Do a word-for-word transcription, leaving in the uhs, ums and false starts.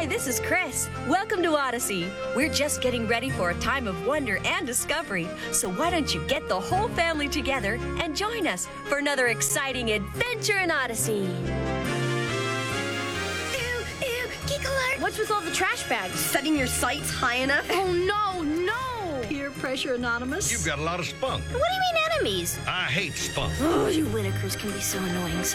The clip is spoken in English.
Hi, this is Chris. Welcome to Odyssey. We're just getting ready for a time of wonder and discovery. So why don't you get the whole family together and join us for another exciting adventure in Odyssey. Ew, ew, geek alert! What's with all the trash bags? Setting your sights high enough? Oh, no, no! Peer Pressure Anonymous? You've got a lot of spunk. What do you mean enemies? I hate spunk. Oh, you Whitakers can be so annoying